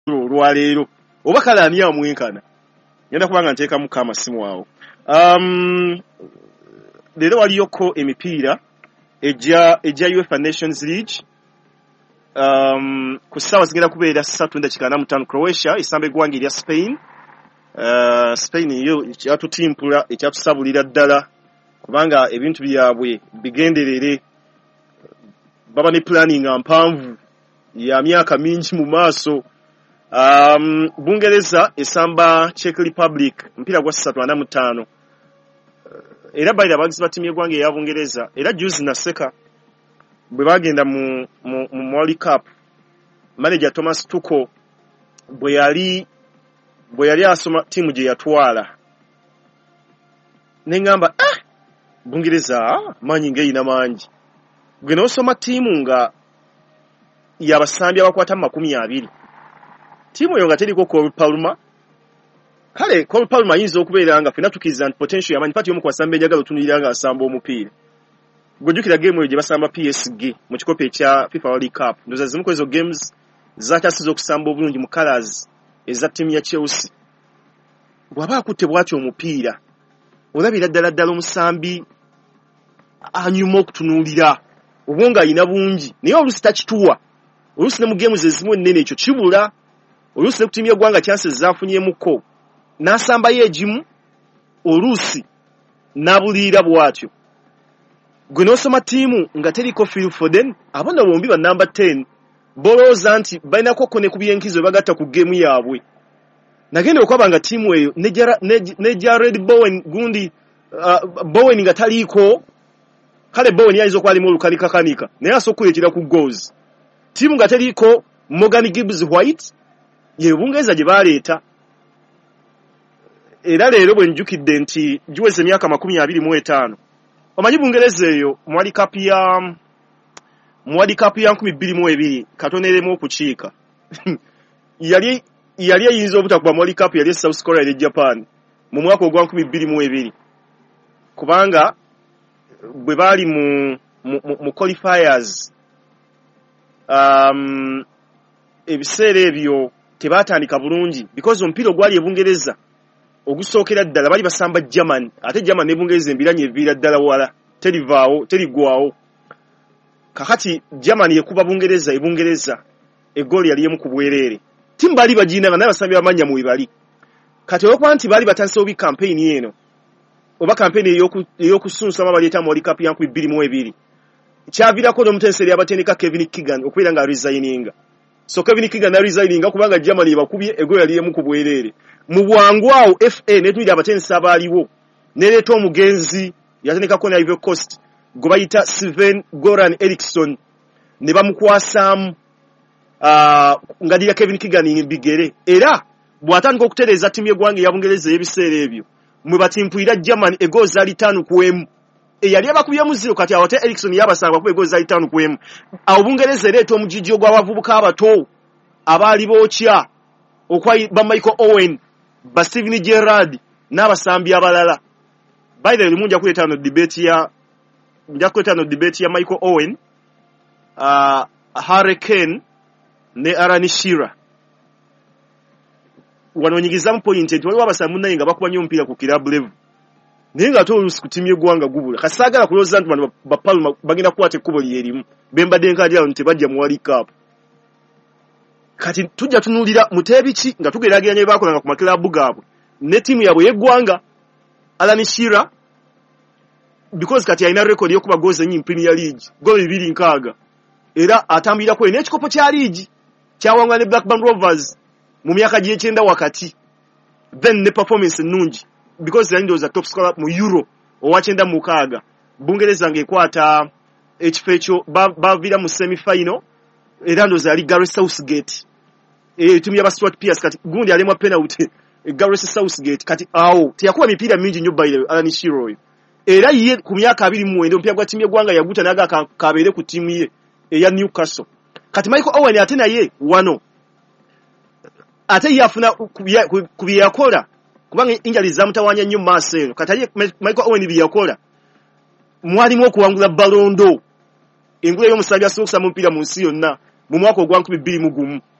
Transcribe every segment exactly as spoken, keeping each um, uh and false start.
olwaleero oba kale ani amwenkana ngenda kubanga nteeka mu kamasimu awo. Um, leero waliyoko emipiira ejja ejja UEFA Nations League. Um, ku ssaawa zigenda kubeera ssatu ndakiika ana mu ttaano Croatia esamba eggwanga erya Spain. Uh, Spain yo ekyatutimpula ekyatusabulira ddala kubanga ebintu byabwe bigenderere, baba ne planning mpanvu ya myaka mingi mu maaso. Um, Bungereza esamba Czech Republic mpira gwa ssatu ana mu ttaano. Era bayira abagizi ba ttiimu y'eggwanga eya Bungereza era juzi naseka bwe bagenda mu, mu, mu World Cup, manager Thomas Tuchel bwe yali bwe yali asoma ttiimu gye yatwala nengamba ah Bungereza manyi ngeyina mangi gwe n'osoma ttiimu nga yabasambi abakwata makumi abiri. Ttiimu eyo nga teriko Cole Palmer. Kale Cole Palmer ayinza okubeera nga fena tukiriza nti potential yamanyi pati y'omu ku basambi enjagala otunulira nga asamba omupiira. Gojjukira game eyo gye basamba P S G mu kikopo ekya FIFA World Cup. Ndoza zimu ku ezo games zakyasiza okusamba obulungi mu colours eza ttiimu ya Chelsea. Bw'aba akutte bw'atyo omupiira olabira ddala ddala omusambi anyuma okutunuulira obwonga ayina bungi naye oluusi takituwa. Oluusi ne mu games ezimu ennene ekyo kibula. Oluusi ne ku ttiimu y'eggwanga chances zaafunyeemuko n'asambayo egimu oluusi n'abuliira bw'atyo. Gwe n'osoma ttiimu nga teriko Phil Foden, abonna bombi ba number ten, bolooza nti balinako kone ku byenkizo bagatta ku geemu yaabwe. Nagenda okwaba nga ttiimu eyo ne Jared Bowen gundi uh, Bowen nga taliiko, kale Bowen yayinza okuba alimu olukanikakanika naye asooka okuleetera ku goals. Ttiimu nga teliiko Morgan Gibbs White ye Bungereza gye baaleeta. Era leero bwe njukidde nti giweze emyaka makumi abiri mu etaano. Omanyi Bungereza eyo mu World Cup ya mu World Cup ya nkumi bbiri mu ebiri katoneremu okukiika. yali yali eyinza obutakuba mu World Cup yali South Korea ne Japan mu mwaka ogwa nkumi bbiri mu ebiri. Kubanga bwe baali mu mu, mu qualifiers um ebiseera ebyo tebatandika bulungi because omupiira gwali e Bungereza ogusookera ddala bali basamba German, ate German ne Bungereza embiranye eviira ddala wala terivaawo terigwawo. Kakati German yekuba Bungereza e Bungereza egoli yali emu ku bwereere. Timu bali bagina nga nabasambi bamanya mu bibali. Kati okuba nti bali batandise obi campaign eno oba campaign ey'okusunsa abaleeta mu World Cup ya nkumi bbiri mu ebiri. Kyaviirako n'omutenseri abatendeka Kevin Keegan okubeera nga resigninga. So Kevin Keegan resigninga kubanga Germany bakubye egoli yali emu ku bwereere. Mu bwangwawo F A netulira abatendesa abaaliwo neleeta omugenzi yatendekako ne Ivory Coast gwe bayita Sven Goran Eriksson ne bamukwasaamu uh, nga dira Kevin Keegan bigere. Era bw'atandika okutereeza ttiimu y'eggwanga eya Bungereza y'ebiseera ebyo mwe batimpulira Germany egoli zaali ttaano ku emu. Eyali abakubye mu zero kati awote Eriksson yabasanga kuba egoli zaali ttaano ku emu. Awo Bungereza ereeta omugijjo gw'abavubuka abato abaali bookya okwa ba Michael Owen, ba Steven Gerrard n'abasambi abalala. By the way, munja kuleta no debate ya nja kuleta no debate ya Michael Owen, uh, Harry Kane ne Alan Shearer. Wanonyigizamu point enti waliwo abasambi naye nga bakuba nnyo omupiira ku club level. Naye nga ate oluusi ku ttiimu y'eggwanga gubula. Kasaagala kulowooza nti bano ba Palma bagenda kukwata ekkubo lyerimu. Bembadde nkadira nti tebajja mu World Cup. Kati tujja tunuulira Mutebiki nga tugeraageranya bye baakolanga ku makilabu gaabwe ne ttiimu yaabwe y'eggwanga. Alan Shearer because kati alina record y'okuba goals ennyingi Premier League, goal bibiri nkaaga. Era atambulirako n'ekikopo kya liigi kyawangula ne Blackburn Rovers mu myaka gy'ekyenda wakati. Then ne performance ennungi because yali ndowooza top scorer mu Euro owa kyenda mu mukaaga. Bungereza ng'ekwata ekifo ekyo baviira mu semi-final era ndowooza yali Gareth Southgate. E ttiimu y'aba Stuart Pearce kati gundi alemwa penalty Gareth Southgate kati awo teyakuba mipiira mingi nnyo bayire Alan Shearer. Era ye ku myaka abiri mu mwenda omupiira gwa ttiimu y'eggwanga yaguta naga kabeere ku ttiimu ye eya Newcastle. Kati Michael Owen ate naye wano ate yafuna ku bye yakola kubanga injuries zamutawanya nnyo maaso eno. Kati ye Michael Owen bye yakola mwalimu okuwangula Ballon d'Or engule y'omusambi asobola okusamba omupiira mu nsi yonna mu mwaka ogwa nkumi bbiri mu gumu.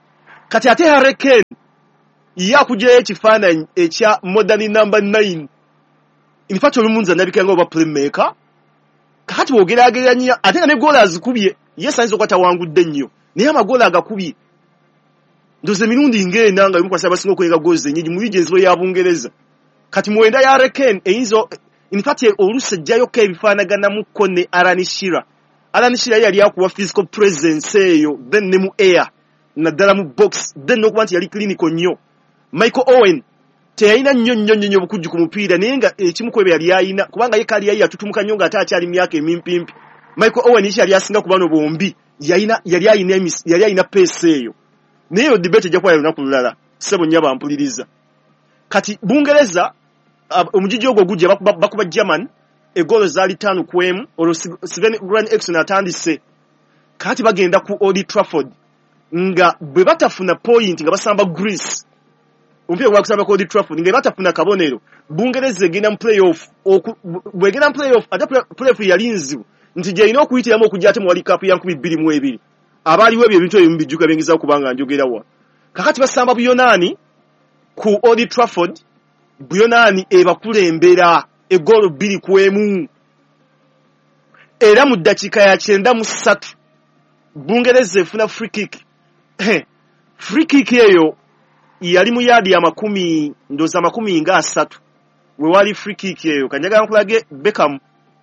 kati ate Hurricane yakujayo ekifaananyi ekya modern number nine. In fact olumunza nabikanga oba playmaker kakati bwogerageranya ate nga ne goal azikubye yes ayinza okuba tawangudde nnyo naye amagoola agakubye ndoze mirundi ng'ena nga bimukwasa abasinga okwenga goals ennyingi mu ligi enzibo ya Bungereza. Kati mwenda ya Hurricane eyinza in fact oluusi ajjayoko ebifaanaganamuko ne Alan Shearer. Alan Shearer yali akuwa physical presence eyo then ne mu air naddala mu box then n'okuba nti yali clinical nnyo. Michael Owen teyalina nnyo nnyo nnyo obukujju ku mupiira naye nga ekimu ku ebyo yali ayina kubanga ye kali yali yatutumuka nnyo ng'ate akyali myaka emimpimpi. Michael Owen yali asinga ku bano bombi yalina yali ayina yali ayina pace eyo. Naye yo debate ejja kuba yolunaku lulala ssebo nnya bampuliriza. Kati Bungereza omujiji ogwo gujja bakuba German egolo zaali ttaano ku emu olwo Steven Grant Exon atandise. Kati bagenda ku Old Trafford nga bwe batafuna point nga basamba Greece. Umpiya gwa kusamba ku Old Trafford nga batafuna kabonero Bungereza egenda mu playoff bwegenda mu playoff ate playoff yali nzibu nti gye ina okuyitiramu okujja ate mu World Cup ya nkumi bbiri mu ebiri. Abaaliwo ebyo ebintu ebyo mubijjuka byengezaako kubanga njogerawa. Kakati basamba Buyonaani ku Old Trafford Buyonaani ebakulembera egolo bbiri ku emu. Era mu ddakiika ya kyenda mu ssatu Bungereza efuna free kick. Free kick eyo yali mu yaadi ya makumi ndoza makumi nga asatu we wali free kick eyo kanyaga nkulage Beckham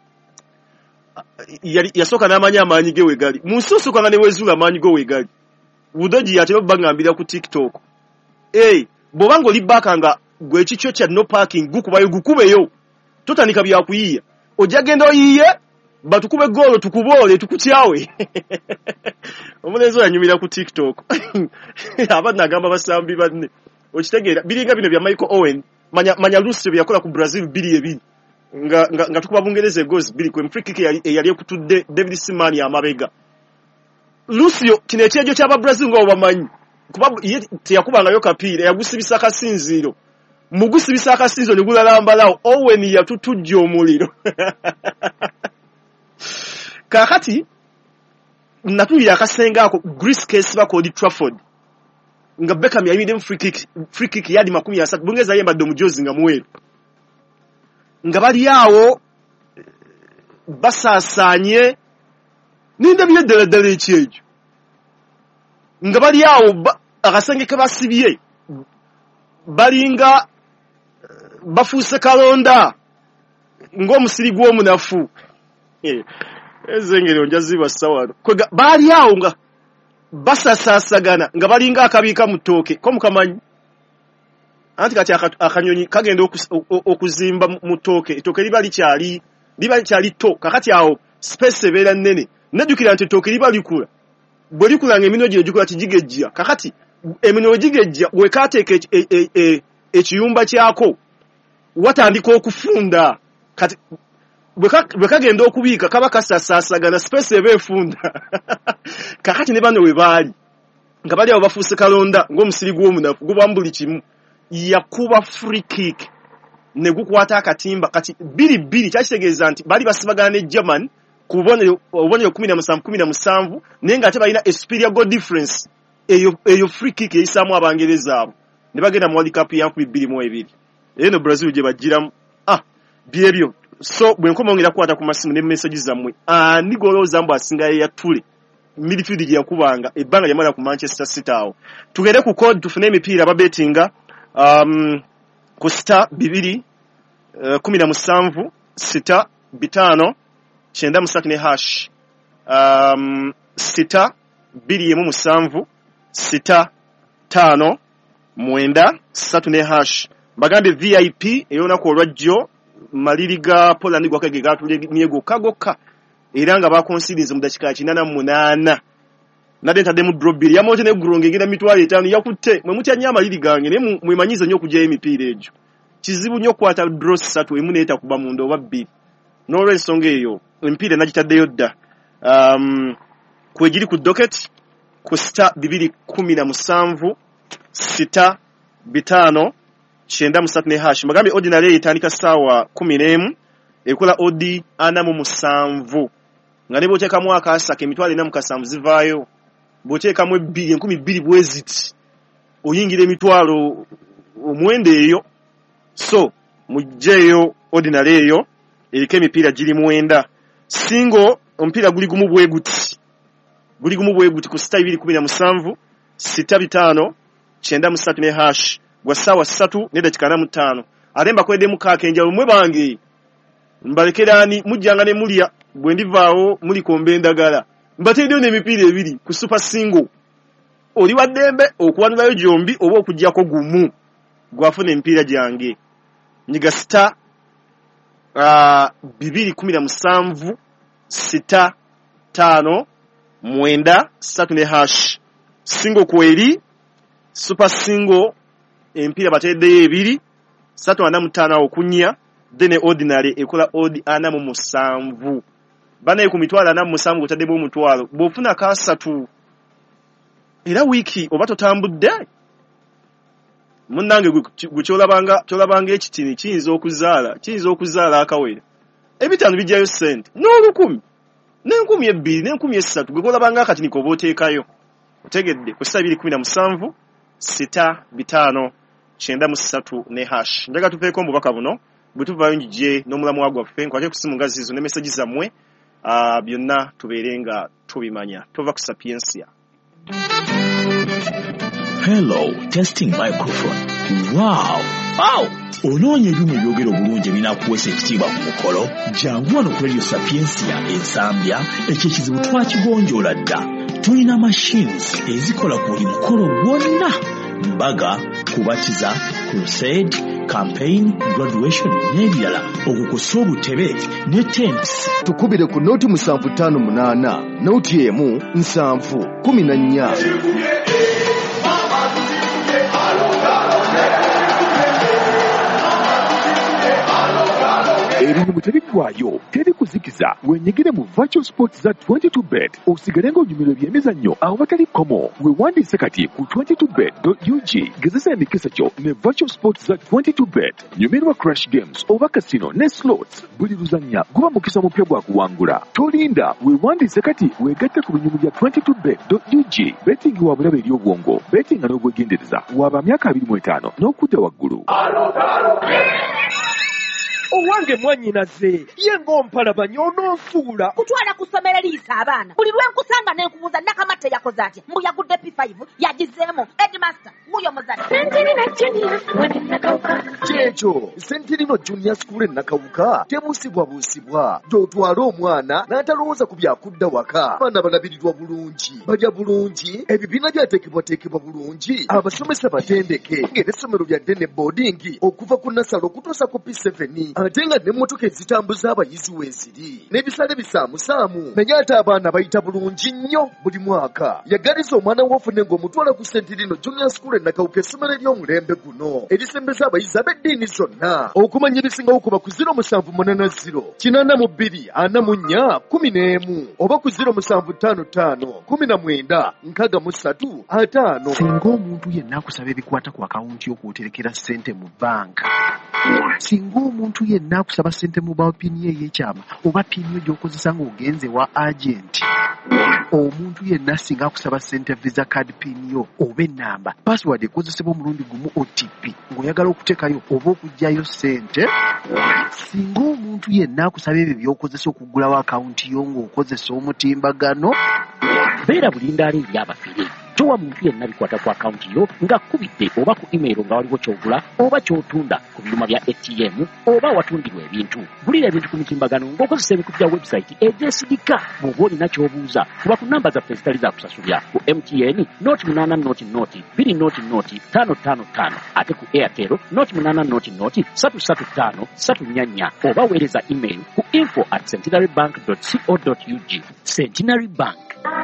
yali yasoka n'amanya amaanyi ge wegali munsusu kanga ne wezula amaanyi go wegali budoji yatero bangambira ku TikTok eh bobango libaka nga gwe kicho kya no parking gukubayo gukubeyo totandika bya kuyiya ojagenda oyiye batukube golo tukubole tukutyawe omulenzo yanyumira ku TikTok abana gamba basambi banne okitegeera biringa bino bya Michael Owen manya manya Lucy byakola ku Brazil biri ebiri nga nga, nga tukuba Bungereza goals biri ku free kick yali yali okutudde David Seaman ya mabega. Lucy kino ekyejo ky'aba Brazil ngo bamanyi kuba teyakubanga yo kapiira yagusibisa kasinziro mugusibisa kasinziro ne gulalambalawo Owen yatutujja omuliro. Kakati natulira akasenga ako Greece case bako Old Trafford nga Beckham yayimide free kick free kick yadi makumi asatu Bungereza yembadde omujozi nga mweru nga bali awo basaasanye ninde byeddala ddala ekyejo nga bali awo ba, akasenge ke basibye balinga bafuuse kalonda ng'omusiri gw'omunafu. Ezengere onjaziba sawano kwega bali awo nga basasasagana nga balinga akabiika mutoke ko mukamanyi anti kati akanyonyi kagenda okuzimba mutoke etoke liba likyali liba likyali to kakati awo space ebeera nnene najjukira nti etoke liba likula bwe likula ng'emino gye jukula tijigejja kakati emino gigejja wekateeka ekiyumba kyako watandika okufunda kati bwe kagenda okubiika kaba kasasasagana space eba efunda kakati ne bano we baali nga bali awo bafuuse kalonda ng'omusiri gw'omunafu gubambuli kimu yakuba free kick ne gukwata akatimba kati biri biri kyakitegeeza nti bali basibagana ne German ku bubonero kumi na musanvu kumi na musanvu naye ng'ate balina superior goal difference eyo eyo free kick eyisaamu Abangereza abo ne bagenda mu World Cup ya nkumi bbiri mu ebiri eno Brazil gye bagiramu ah byebyo. So bwe nkomongera kwata ku masimu ne message zammwe ani golooza mbu asinga yatule midfield gye yakubanga ebbanga lyamala ku Manchester City awo tugende ku code tufune emipiira ababetinga um, ku star bibiri uh, kumi na musanvu sita bitano kyenda musatu ne hash um, sita biri emu musanvu sita tano mwenda satu ne hash bagambe V I P eyonako olwajjo maliriga Poland gwakage gatulemye gokka gokka era nga bakonsirize mu dakika kinana mu munaana nade ntadde mu draw bbiri yamote ne gronge ngina mitwalo etaano yakutte mwe mutya nyama liri gange ne mwemanyiza nnyo okujja emipiira egyo kizibu nnyo kwata draw ssatu emu neeta kuba mu ndo oba bbiri n'olw'ensonga eyo emipiira nagitaddeyo dda um, kwegiri ku docket ku star bibiri kumi na musanvu sita bitano kyenda musatu ne hash magambe ordinary etandika saawa kumi n'emu ekola odi ana mu musanvu nga ne bw'oteekamu akaasaka emitwalo ena mu kasanvu zivaayo bw'oteekamu ebbiri enkumi bbiri bweziti oyingira emitwalo omwende eyo. So mujjeyo ordinary eyo eriko emipiira giri mwenda. Single omupiira guli gumu bwe guti guli gumu bwe guti ku sita ibiri kumi na musanvu sita bitano kyenda musatu ne hash gwa sawa ssatu ne dakika ana mu ttaano. Ate mbakwedde mukaaka enjalo mwe bange mbalekerani mujjanga ne mulya bwe ndivaawo muli kombe endagala mbateedeyo n'emipiira ebiri ku super single. Oli wa ddembe okuwanulayo gyombi oba okuggyako gumu gwafuna emipiira gyange. Nyiga sita uh, bibiri kumi na musanvu sita tano mwenda ssatu ne hash. Single kweri super single empiira bateedeyo ebiri ssatu ana mu ttaano okunya. Then ordinary ekola odi ana mu musanvu. Bana ku mitwalo ana mu musanvu otadde mu mutwalo bw'ofuna ka satu era wiki oba totambudde munnange gukyolabanga kyolabanga ekitini kiyinza okuzaala kiyinza okuzaala akawere ebitaano bijjayo sente n'olukumi n'enkumi ebbiri n'enkumi essatu gwe kolabanga akatini koba oteekayo otegedde ku ssabiri kumi na musanvu sita bitaano kyenda mu ssatu ne hash. Njaga tupeeko omubaka buno bwe tuvaayo njije n'omulamu wagwaffe nkwate ku simu ngazi zo ne message zammwe uh, byonna tubeere nga tubimanya. Tova ku Sapiensia. Hello, testing microphone. Wow! Wow! Onoonye ebyuma ebyogera obulungi ebinakuweesa ekitiibwa ku mukolo. Jangu wano ku Radio Sapiensia ensambya ekyo ekizibu twakigonjoola dda. Tulina machines ezikola ku buli mukolo gwonna. Mbaga, kubatiza, crusade, campaign, graduation n'ebirala. Okukosa obutebe ne tents. Tukubire ku noti musanvu ttaano munaana noti emu nsanvu kumi na nnya. Ebintu tebiggwayo teri kuzikiza wenyigire mu virtual sports za twenty-two bet osigale ng'onyumirwa ebyemizannyo awo batali komo. Weewandiise kati ku twenty-two bet dot u g gezesa emikisa gyo ne virtual sports za twenty-two bet. Nyumirwa crash games oba casino ne slots buli luzannya guba mukisa mupya gwa kuwangula. Tolinda weewandiise kati weegatte ku binyumu bya twenty-two bet dot u g. Betting wa bulabe eri obwongo betting n'obwegendereza waba myaka abiri mu etaano n'okudda waggulu. Owange mwannyinaze ye ng'ompalabanya ononsuula kutwala ku ssomero liisa abaana buli lwe nkusanga ne nkubuuza Nakamatte yakoze atya mbu yagudde P five yagizeemu headmaster muyo muzadde Sentinino Junior wene Nakawuka kyekyo Sentinino Junior School e Nakawuka temusibwabuusibwa gy'otwala omwana n'atalowooza ku byakudda waka. Abaana balabirirwa bulungi balya bulungi ebibiina byateekebwateekebwa bulungi abasomesa batendeke ng'era essomero lyadde ne boarding okuva ku nasalo okutuusa ku P seven ate nga n'emmotoka ezitambuza abayizi weeziri n'ebisale bisaamusaamu. Naye ate abaana bayita bulungi nnyo buli mwaka. Yagaliza omwana w'ofune ng'omutwala ku Sentinino Junior School e Nakawuka essomero ery'omulembe guno erisembeza abayizi ab'eddiini zonna. Okumanya ebisingawo kuba ku zero musanvu munaana zero kinaana mu bbiri ana mu nnya kumi n'emu oba ku zero musanvu ttaano ttaano kumi na mwenda nkaaga mu ssatu ataano. Singa omuntu yenna akusaba ebikwata ku akawunti y'okwoterekera ssente mu banka, singa omuntu yenna akusaba ssente mu bawa pini ye ey'ekyama oba pini yo gy'okozesa ng'ogenze wa agenti, omuntu yenna singa akusaba ssente visa card pini yo oba ennamba password ekozesebwa omulundi gumu O T P ng'oyagala okuteekayo oba okuggyayo ssente, singa omuntu yenna akusaba ebyo by'okozesa okuggulawo akawunti yo ng'okozesa omutimbagano, beera bulindaala eri abafire. Towa muntu yenna bikwata ku akawunti yo ng'akkubidde oba ku email nga waliwo ky'ogula oba ky'otunda ku byuma bya A T M oba watundirwa ebintu. Gulira ebintu ku mitimbagano ng'okozesa ebikutu bya website egyesigika. Bw'oba olina ky'obuuza kuba ku nnamba zaffe ezitali za kusasulya ku M T N noti munaana noti noti bbiri noti noti ttaano ttaano ttaano ate ku Airtel noti munaana noti noti ssatu ssatu ttaano ssatu nnya nnya oba weereza email ku info at centenarybank dot co dot u g. Centenary Bank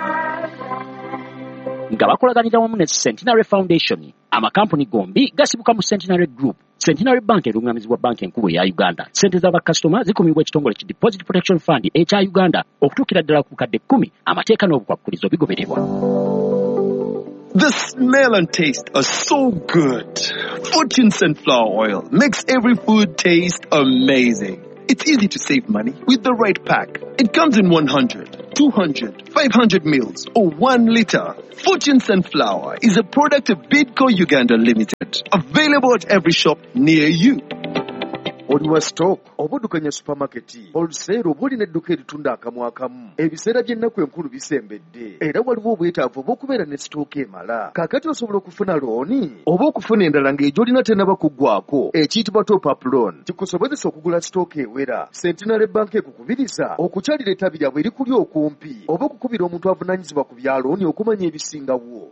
nga bakolaganira wamu ne Centenary Foundation, amakampuni gombi gasibuka mu Centenary Group. Centenary Bank erungamizibwa banka enkulu ya Uganda. Sente z'abakasitoma zikumibwa ekitongole ki Deposit Protection Fund ekya Uganda okutuukira ddala ku bukadde kkumi. Amateeka n'obukwakkulizo bigobererwa. The smell and taste are so good. Fortune Sunflower Oil makes every food taste amazing. It's easy to save money with the right pack. It comes in one hundred, two hundred, five hundred mils, or one liter. Fortune Sunflower is a product of Bidco Uganda Limited. Available at every shop near you. Oli wa stock obudukanya supermarket oluseero buli nedduka eritunda akamu akamu ebiseera by'ennaku enkulu bisembedde era waliwo obwetaavu obw'okubeera ne stock emala kaakati osobola okufuna looni oba okufuna endala ng'egy'olina tennaba kuggwako ekiyitibwa top up loan kikusobozesa okugula stock ewera Centenary Bank ekukubiriza okukyalira ettabi lyabwe erikuli okumpi oba okukubira omuntu avunaanyizibwa ku bya looni okumanya ebisingawo.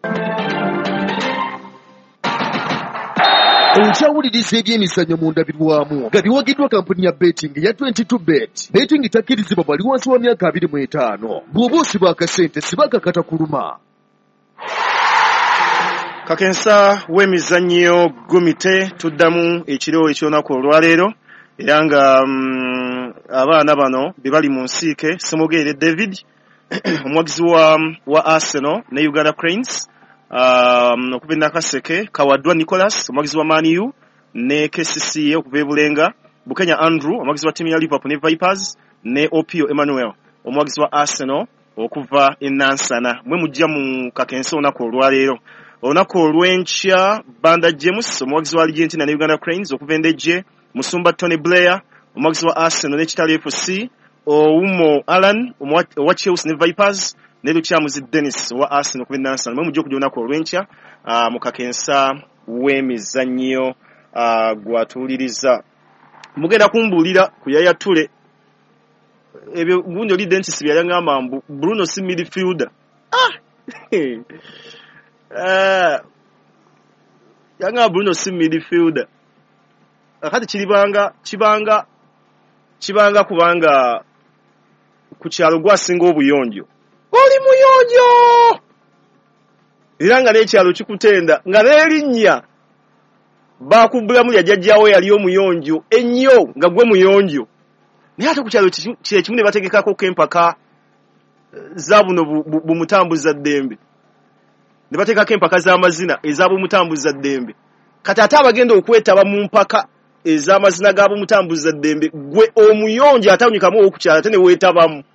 Okyawuliriza ebyemizannyo mu ndabirwamu nga biwagiddwa kampuni ya betting ya twenty-two bet. Betting takkirizibwa bali wansi wa myaka abiri mu etaano. Bw'oba osiba akasente siba kakata kuluma. Kakensa w'emizannyo gumite tuddamu ekiro eky'olunaku olwaleero era nga um, abaana bano be bali mu nsiike Semogere David omuwagizi wa, wa Arsenal ne Uganda Cranes. Um, okuva Nakaseke Kawadwa Nicholas omuwagizi wa Man U ne K C C okuva e Bulenga Bukenya Andrew omuwagizi wa timu ya Liverpool ne Vipers ne Opio Emmanuel omuwagizi wa Arsenal okuva e Nansana mwe mujja mu kakenso olunaku olwaleero. Olunaku olw'enkya Banda James omuwagizi wa Argentina ne Uganda Cranes okuva Endeje Musumba Tony Blair omuwagizi wa Arsenal ne Kitale F C Oumo Alan owa Chelsea ne Vipers ne Luchamuzi Dennis wa Arsenal okuva Nansana mwe mujja okujja olunaku olw'enkya uh, mu kakensa w'emizannyo uh, gwatuuliriza. Mugenda kumbuulira ku Yaya Toure ebyo gundi oli dentist bya yangamba mbu Bruno si midfielder. Ah uh, yangamba Bruno si midfielder. Akati kiribanga kibanga kibanga kubanga ku kyalo gwasinga obuyonjo. Oli muyonjo era nga n'ekyalo kikutenda nga n'erinnya baakubulamu yajjajjawo yali omuyonjo ennyo nga gwe muyonjo naye ate ku kyalo kire kimu ne bategekako kempaka za buno bumutambuza ddembe ne bategekako empaka z'amazina ez'abumutambuza ddembe kati ate abagenda okwetaba mu mpaka ez'amazina g'abumutambuza ddembe gwe omuyonjo atawunyikamu oku kyalo ate ne weetabamu.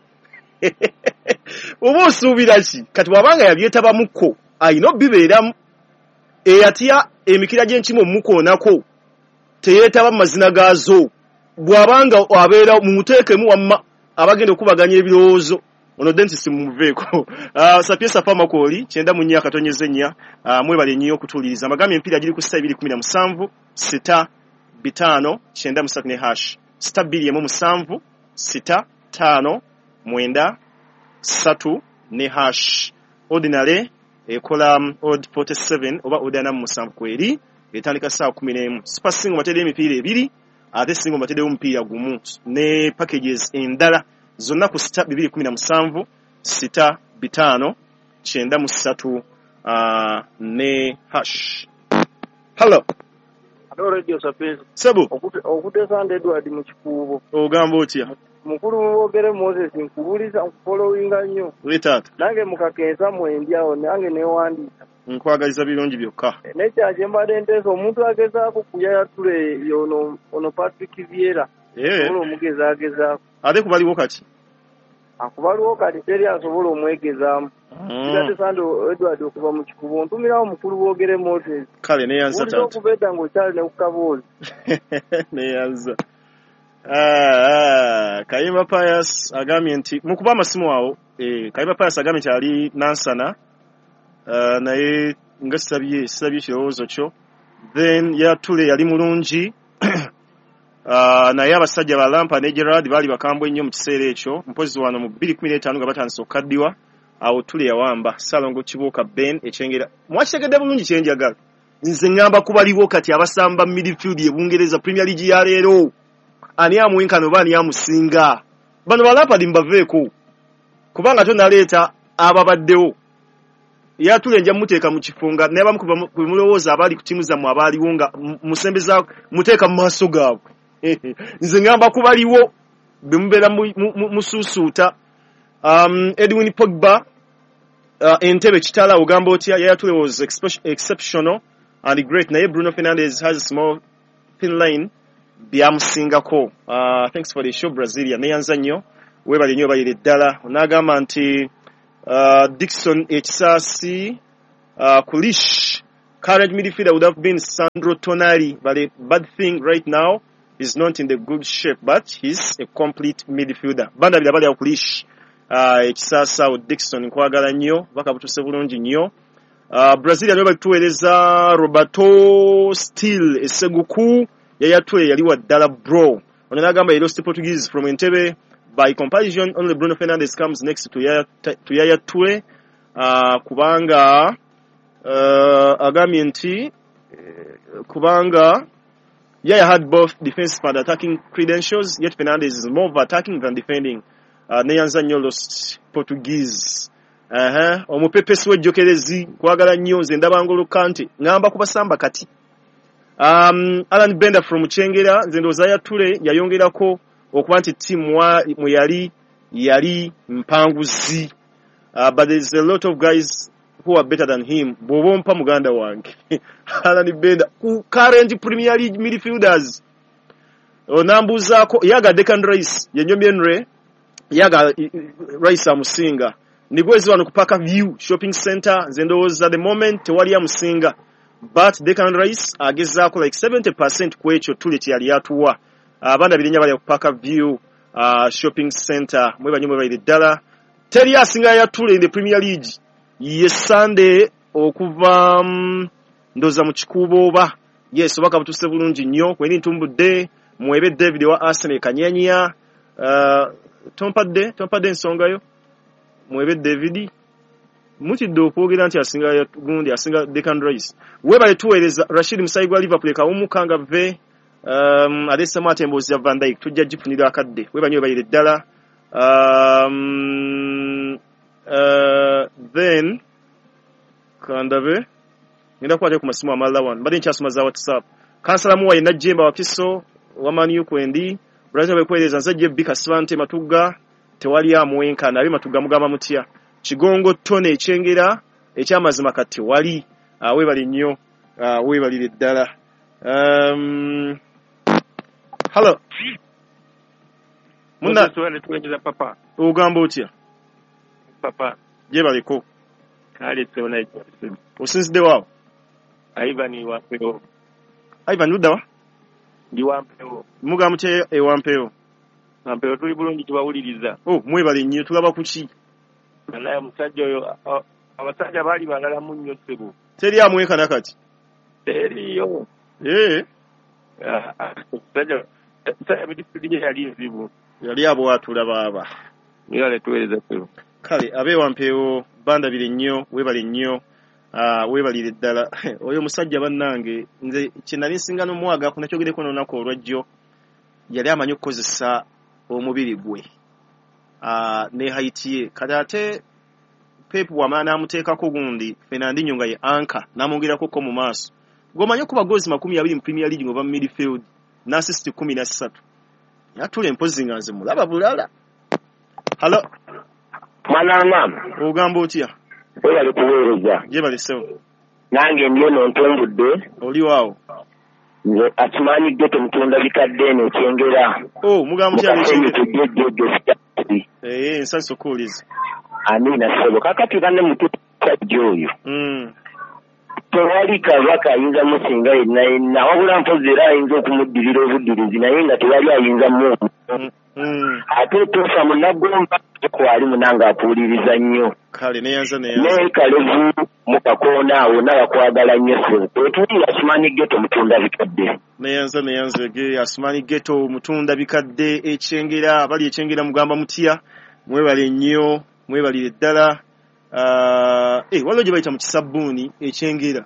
Oba osuubira ki kati wabanga yabyetabamuko ayina bibeeramu eyatya emikira gy'enkimu omukoonako teyeetaba mu mazina gaazo bw'abanga abeera mu muteekemu wamma abagenda okubaganya ebirowoozo ono dentist mumuveeko. uh, Sapiesa Pharmacool kyenda mu nnya akatonyeza ennya uh, mwebale nnyo okutuuliriza amagamba empiira giri ku sita ibiri kumi na musanvu sita bitaano kyenda musatu ne hash sita bbiri emu musanvu sita ttaano mwenda satu ne hash. Ordinary ekola um, odd forty-seven oba odd ana musanvu kweri etandika saa kumi n'emu. Super single matede emipiira ebiri ate single matede omupiira gumu ne packages endala zonna ku sita bibiri kumi na musanvu sita bitaano kyenda musatu uh, ne hash. Hello. Hello Radio Sapiens. Sebo. Okutesa Edward mu kikuubo. Ogamba otya? Mukulu wogere Moses nkubuliza nkufollowinga nnyo. Wetata. Nange mukakensa mwendyawo nange newandiika. Nkwagaliza birungi byokka. Nekyaje mbadde nteesa omuntu agezaako ku Yaya Toure yono ono Patrick Vieira. Eh. Olo omugezaagezaako. Ate kubaliwo kati. Akubaliwo kati teri asobola omwegezaamu. Kati sando Edward okuva mu kikubo ntumirawo mukulu wogere Moses. Kale neyanza tata. Okubedda ng'okyali ne kukaboozi. Neyanza. Ah, ah, Kayima Pius agambye nti mukuba amasimu awo eh, Kayima Pius agambye nti ali Nansana uh, naye nga sabye sabye kirowoozo kyo then Yaya Toure yali mulungi uh, naye abasajja ba Lampa ne Gerard bali bakambwe nnyo mu kiseera ekyo mpozi wano mu bbiri kumi n'etaano nga batandise okukaddiwa awo Toure yawamba Salongo Kibuuka Ben ekyengera mwakitegedde bulungi kyenjagala nze ngamba kubaliwo kati abasamba midfield ye Bungereza Premier League ya leero ani amuwinkano bani amusinga bano balapa dimbaveeko kubanga to naleeta ababaddewo Yaya Toure nja muteeka mu kifunga naye bamu ku mulowooza abali ku timu zammwe abaaliwo nga musembeza muteeka mu maaso gaabwe nze ngamba kubaliwo bemubeera musuusuuta. um, Edwin Pogba uh, Entebbe Kitala ogamba otya Yaya Toure was exceptional and great naye Bruno Fernandes has a small thin line byamusingako. Uh, thanks for the show Brazilian neyanza nnyo webali nnyo bayire ddala onagamba nti uh, Dickson Ekisasi uh, Kulish current midfielder would have been Sandro Tonali, but a bad thing right now is not in the good shape, but he's a complete midfielder. Banda bila bali ya Kulish uh, Ekisasa o Dickson nkwagala nnyo baka butuse bulungi nnyo. Uh, Brazil yali batuweereza Roberto Still Esseguku yayatwe yali wa ddala bro. Ono nagamba he lost Portuguese from Entebbe. By comparison, only Bruno Fernandes comes next to Yaya, to Yaya Toure. Uh, kubanga uh, agambye nti uh, kubanga Yaya had both defensive and attacking credentials, yet Fernandes is more of attacking than defending. Uh, Neyanza nnyo lost Portuguese. Aha, uh-huh. Omupepesi w'ejjokerezi kwagala nnyo nze ndabangolo Kante ngamba kubasamba kati. Um, Alan Bender from Chengera nze ndowooza Yaya Toure yayongerako okuba nti ttiimu mwe yali yali mpanguzi. Uh, but there's a lot of guys who are better than him. Bw'oba ompa muganda wange Alan Bender ku current Premier League midfielders onambuzaako yaga Declan Rice yenyomyenre yaga Rice amusinga nigwezi wano ku Parker View Shopping Center nze ndowooza the moment tewali amusinga, but Declan Rice agezaako like seventy percent ku ekyo Toure kye yali atuwa. Abanda uh, bilinya bali ku Parker View uh, Shopping Center mwe banyumwe bali ddala teri asinga ya Toure in the Premier League ye Sunday okuva um, ndoza mu kikubo ba yes obaka butuse bulungi nnyo kweni ntumbudde mwebe David wa Arsenal kanyanya uh, tompadde tompadde ensongayo mwebe David mutidde okwogera nti asinga ya gundi asinga Declan Rice webale tuweereza Rashid Musayi gwa Liverpool kawumukanga ve um adesa matembozi ya Van Dijk tujja jifunira akadde webanyo bayire ddala. Um uh then kandabe nenda kwaje ku masimu amala one bali nkyasoma za WhatsApp kansala muwa ina Jemba wakiso wamani ukwendi Brazil bekwereza nzaje bika Svante Matuga tewali amwenka nabi Matuga mugamba mutya Kigongo Tone Echengera ekyamazima kati wali uh, webali nnyo uh, webali ddala. Um hello Muna tuwele tuwele papa ugamba otya papa je baliko kale tewele osinzide wao Ivan wampeo Ivan ludawa ndi wampeo muga mutye e wampeo wampeo tuli bulungi tubawuliriza. Oh mwebali nnyo tulaba kuki naye musajja oyo abasajja bali balala munnyo sebo teri amweka nakati teriyo eh musajja musajja bidipidije yali nzibu yali abo atula baba yale tuweleza sebo kale abe wampeo banda bile nnyo webali nnyo ah uh, webalire ddala oyo musajja bannange nze kinali singano mwaga kuna kyogere kono nako olwajjo yali amanyi okukozesa omubiri gwe ah uh, ne haitiye kadate Pep wamana amuteekako gundi Fernandinho nga ye anka namongera ko mu maaso gomanyo kuba gozi makumi abiri mu Premier League ngova midfield na assist kumi na tatu yatule empozi nganze mulaba bulala. Hello Mananga ogamba otya oya likuweereza je bali sewo nange ndiyo ntombudde oli wao nze Atumanyi Geto mutunda bikadde ne Kyengera. Oh mugamba kyali Kyengera eh nsanso kuuliza Amina sebo kakati kanne mututa joyo mm tewali kabaka ayinza musinga yenna na wabula mpozi era ayinza okumuddirira obuddirizi naye nga tewali ayinza mu mm ate tofa munagomba kwali munanga apuuliriza nnyo kale neyanza neyanza ne kalevu mukakoona awo nabakwagala nnyo sebo tuli Atumanyi Geto mutunda bikadde neyanza neyanza ge Atumanyi Geto mutunda bikadde Ekyengera bali Ekyengera mugamba mutya mwebale nnyo mwebalire ddala. Uh, eh walo je bayita mu kisabuni Ekyengera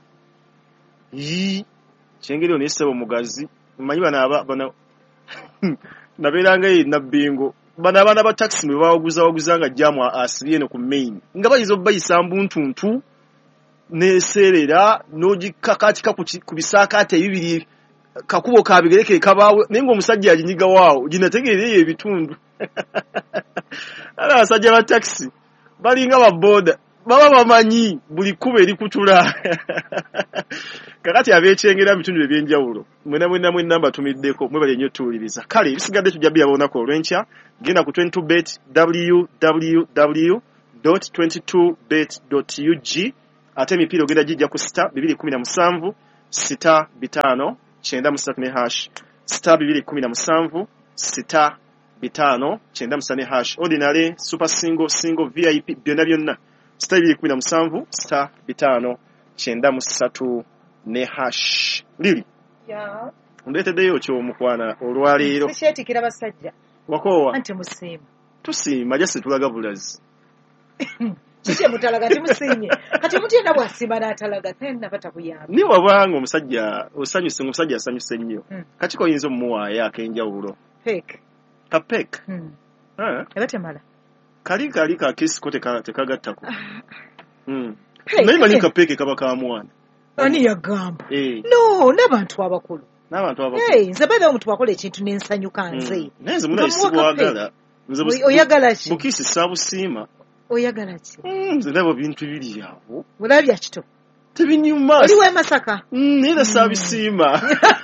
yi Kyengera ne sebo mugazi manyi bana aba bana naberanga yi nabingo bana bana ba taxi mwe bawaguza waguzanga jamu asiriye no ku main nga bayizo bayisambu ntuntu ne serera noji kakatika ku bisakate bibiri kakubo kabigereke kabawe nengo musajja ajinyiga wao ginategereye ebitundu ala asajja ba taxi balinga ba boda baba bamanyi buli kuba eri kutula kakati abeekyengera bitundu ebyenjawulo mwena mwena mwe namba tumiddeko mwebale nnyo tuwuliriza kale ebisigadde tujja byaba olunaku olw'enkya genda ku twenty-two bet w w w dot twenty-two bet dot u g ate emipiira ogenda gijja ku star bibiri kumi na musanvu star bitaano kyenda musatu ne hash star bibiri kumi na musanvu star bitaano kyenda musatu ne hash ordinary super single single v i p byonna byonna star bibiri kumi na musanvu star bitaano kyenda musatu ne hash lili ya ndeeteddeyo ky'omukwana olwaleero sikyetikira basajja wakoowa anti musiima tusiima jase tulaga bulazi kiki mutalaga timusiimye kati mutenda bwasiima n'atalaga tena batakuyamba ni wabanga omusajja osanyuse omusajja asanyuse nnyo Hmm. kati koyinza omuwaayo ak'enjawulo fake kapek hmm. eh? eba temala kali kali kakisiko teka- tekagattako Hmm. Hey, naye manyi hey. kapeke kaba ka mwana ani yagamba Eh, no n'abantu abakulu n'abantu abakulu hey, nze baada omuntu wakola ekintu n'ensanyuka nze Hmm. naye nze Nga munaye muwa sibwagala nze Oy- oyagala ki? bukisi saabusiima oyagala ki Hmm, nze ndaba bintu biri awo mulabya kito tebinyuma oliwo emasaka Hmm, naye era saabisiima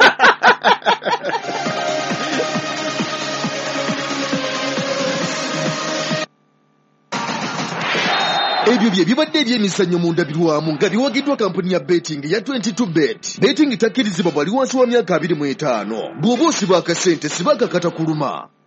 ebyo bye bibadde ebyemizannyo mu ndabirwamu nga biwagiddwa kampuni ya betting ya twenty-two bet betting takkirizibwa bwali wansi wa myaka abiri mu etaano bw'oba osiba akasente siba kakata kuluma